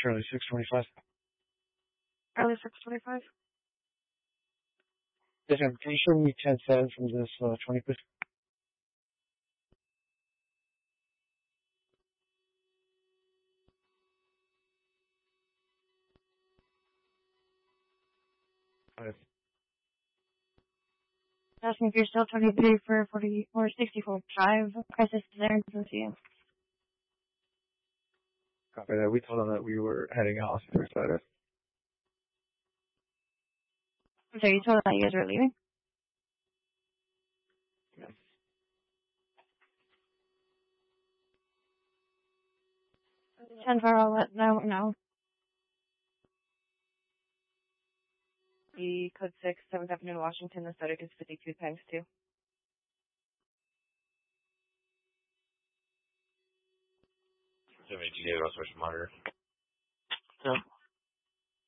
Charlie 625. Charlie 625. Yes, ma'am. Can you show me 10-7 from this 20, please? Asking if you're still 23 for 40 or 64 drive. Crisis is there to see you. Copy that. We told them that we were heading out. So we're excited. So you told them that you guys were leaving? Yeah. 10-4, I'll let no. The code 6, 7th Avenue, Washington, the static is 52 times 2. So, did you get a switch monitor? No.